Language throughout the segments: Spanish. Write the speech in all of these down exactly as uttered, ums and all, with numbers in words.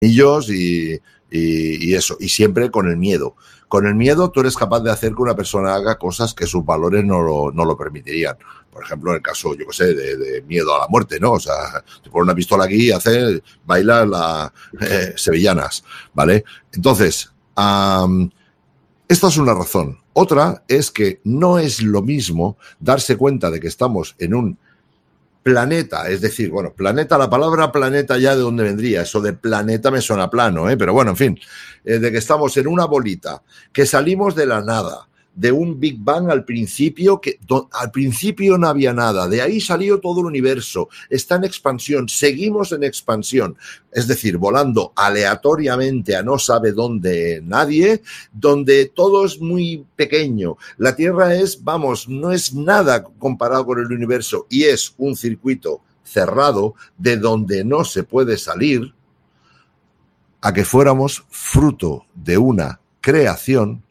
ellos y, y, y eso, y siempre con el miedo. Con el miedo tú eres capaz de hacer que una persona haga cosas que sus valores no lo, no lo permitirían. Por ejemplo, en el caso, yo qué sé, de, de miedo a la muerte, ¿no? O sea, te pones una pistola aquí y hace, baila las eh, sevillanas, ¿vale? Entonces, um, esta es una razón. Otra es que no es lo mismo darse cuenta de que estamos en un planeta, es decir, bueno, planeta, la palabra planeta ya de dónde vendría, eso de planeta me suena plano, ¿eh? Pero bueno, en fin, eh, de que estamos en una bolita, que salimos de la nada, de un Big Bang al principio, que do, al principio no había nada, de ahí salió todo el universo, está en expansión, seguimos en expansión, es decir, volando aleatoriamente a no sabe dónde nadie, donde todo es muy pequeño, la Tierra es, vamos, no es nada comparado con el universo y es un circuito cerrado de donde no se puede salir, a que fuéramos fruto de una creación.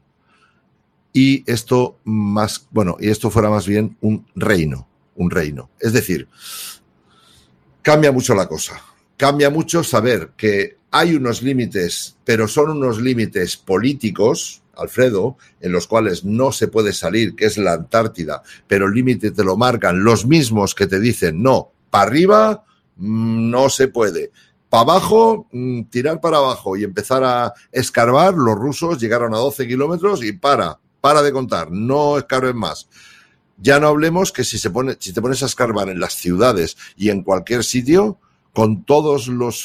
Y esto más, bueno, y esto fuera más bien un reino, un reino. Es decir, cambia mucho la cosa. Cambia mucho saber que hay unos límites, pero son unos límites políticos, Alfredo, en los cuales no se puede salir, que es la Antártida, pero el límite te lo marcan los mismos que te dicen, no, para arriba no se puede. Para abajo, tirar para abajo y empezar a escarbar, los rusos llegaron a doce kilómetros y para. Para de contar, no escarbes más. Ya no hablemos que si, se pone, si te pones a escarbar en las ciudades y en cualquier sitio, con todas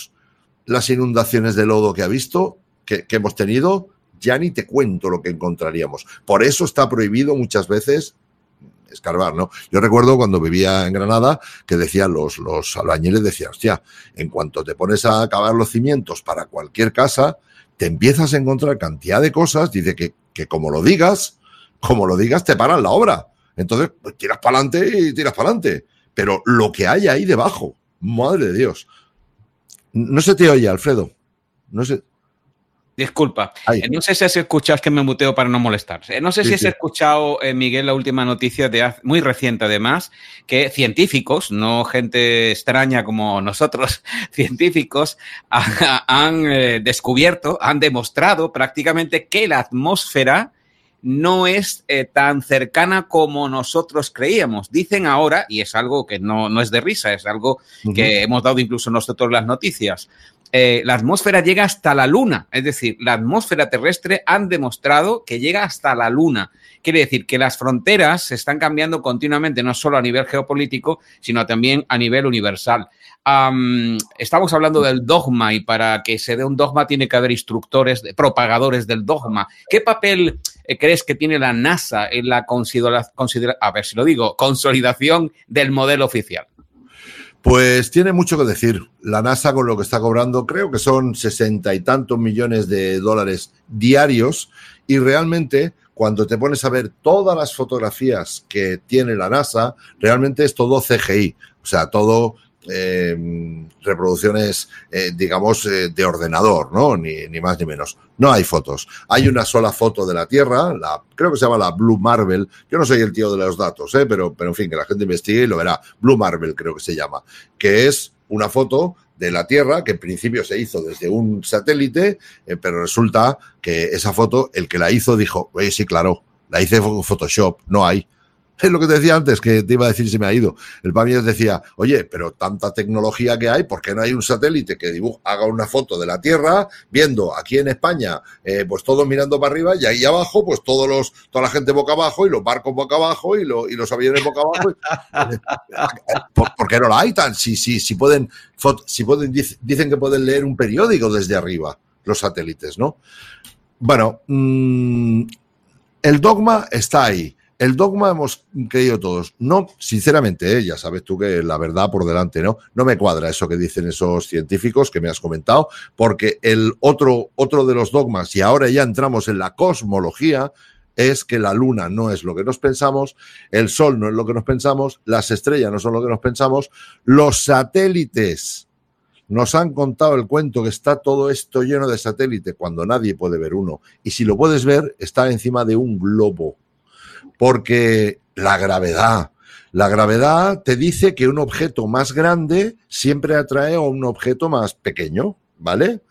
las inundaciones de lodo que ha visto, que, que hemos tenido, ya ni te cuento lo que encontraríamos. Por eso está prohibido muchas veces escarbar, ¿no? Yo recuerdo cuando vivía en Granada que decían los, los albañiles, decían, hostia, en cuanto te pones a cavar los cimientos para cualquier casa, te empiezas a encontrar cantidad de cosas, dice que, que como lo digas, como lo digas, te paran la obra. Entonces, pues, tiras para adelante y tiras para adelante. Pero lo que hay ahí debajo, madre de Dios. No se te oye, Alfredo. No sé. Disculpa, eh, no sé si has escuchado, es que me muteo para no molestar. Eh, no sé sí, si has sí. escuchado, eh, Miguel, la última noticia de muy reciente además, que científicos, no gente extraña como nosotros, científicos, ha, han eh, descubierto, han demostrado prácticamente que la atmósfera no es eh, tan cercana como nosotros creíamos. Dicen ahora, y es algo que no, no es de risa, es algo uh-huh. que hemos dado incluso nosotros las noticias, Eh, la atmósfera llega hasta la Luna, es decir, la atmósfera terrestre han demostrado que llega hasta la Luna. Quiere decir que las fronteras se están cambiando continuamente, no solo a nivel geopolítico, sino también a nivel universal. Um, estamos hablando del dogma y para que se dé un dogma tiene que haber instructores, propagadores del dogma. ¿Qué papel eh, crees que tiene la NASA en la considera, considera, a ver si lo digo, consolidación del modelo oficial? Pues tiene mucho que decir. La NASA con lo que está cobrando, creo que son sesenta y tantos millones de dólares diarios y realmente cuando te pones a ver todas las fotografías que tiene la NASA, realmente es todo C G I, o sea, todo eh, reproducciones, eh, digamos, eh, de ordenador, ¿no? Ni, ni más ni menos. No hay fotos. Hay una sola foto de la Tierra, la, creo que se llama la Blue Marble. Yo no soy el tío de los datos, ¿eh? pero, pero en fin, que la gente investigue y lo verá. Blue Marble creo que se llama, que es una foto de la Tierra que en principio se hizo desde un satélite, eh, pero resulta que esa foto, el que la hizo dijo, oye, sí, claro, la hice con Photoshop, no hay. Es lo que te decía antes, que te iba a decir, se me ha ido. El Pamiers decía, oye, pero tanta tecnología que hay, ¿por qué no hay un satélite que dibuja, haga una foto de la Tierra, viendo aquí en España, eh, pues todos mirando para arriba, y ahí abajo, pues todos los, toda la gente boca abajo, y los barcos boca abajo, y, lo, y los aviones boca abajo? ¿Por, ¿Por qué no la hay tan? Si, si, si pueden, si pueden, dicen que pueden leer un periódico desde arriba, los satélites, ¿no? Bueno, mmm, el dogma está ahí. El dogma hemos creído todos. No, sinceramente, ¿eh? Ya sabes tú que la verdad por delante, ¿no? No me cuadra eso que dicen esos científicos que me has comentado, porque el otro, otro de los dogmas, y ahora ya entramos en la cosmología, es que la luna no es lo que nos pensamos, el sol no es lo que nos pensamos, las estrellas no son lo que nos pensamos, los satélites nos han contado el cuento que está todo esto lleno de satélites cuando nadie puede ver uno. Y si lo puedes ver, está encima de un globo. Porque la gravedad, la gravedad te dice que un objeto más grande siempre atrae a un objeto más pequeño, ¿vale?